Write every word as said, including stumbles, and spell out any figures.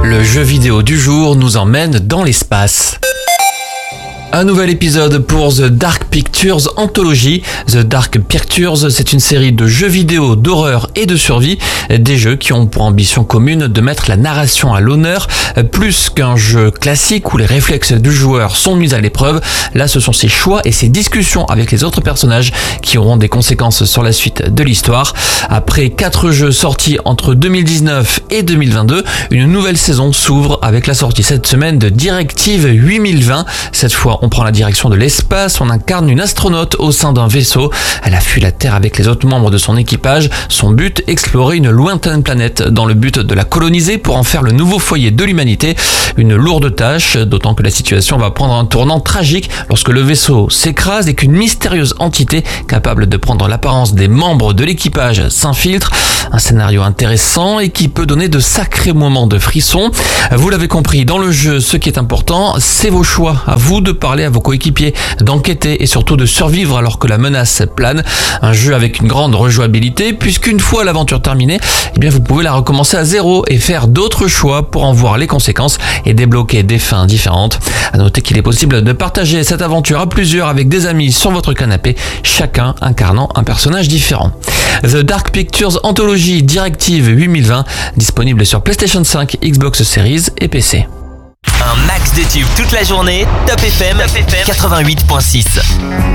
Le jeu vidéo du jour nous emmène dans l'espace. Un nouvel épisode pour The Dark Pictures Anthology. The Dark Pictures, c'est une série de jeux vidéo d'horreur et de survie, des jeux qui ont pour ambition commune de mettre la narration à l'honneur. Plus qu'un jeu classique où les réflexes du joueur sont mis à l'épreuve, là ce sont ses choix et ses discussions avec les autres personnages qui auront des conséquences sur la suite de l'histoire. Après quatre jeux sortis entre deux mille dix-neuf et deux mille vingt-deux, une nouvelle saison s'ouvre avec la sortie cette semaine de Directive huit mille vingt. Cette fois, on prend la direction de l'espace, on incarne une astronaute au sein d'un vaisseau. Elle a fui la Terre avec les autres membres de son équipage. Son but, explorer une lointaine planète dans le but de la coloniser pour en faire le nouveau foyer de l'humanité. Une lourde tâche, d'autant que la situation va prendre un tournant tragique lorsque le vaisseau s'écrase et qu'une mystérieuse entité capable de prendre l'apparence des membres de l'équipage s'infiltre. Un scénario intéressant et qui peut donner de sacrés moments de frisson. Vous l'avez compris, dans le jeu, ce qui est important, c'est vos choix. À vous de parler à vos coéquipiers, d'enquêter et surtout de survivre alors que la menace plane. Un jeu avec une grande rejouabilité puisqu'une fois l'aventure terminée, eh bien vous pouvez la recommencer à zéro et faire d'autres choix pour en voir les conséquences et débloquer des fins différentes. À noter qu'il est possible de partager cette aventure à plusieurs avec des amis sur votre canapé, chacun incarnant un personnage différent. The Dark Pictures Anthology Directive huit mille vingt, disponible sur PlayStation cinq, Xbox Series et P C. Un max de tubes toute la journée, Top F M, quatre-vingt-huit point six.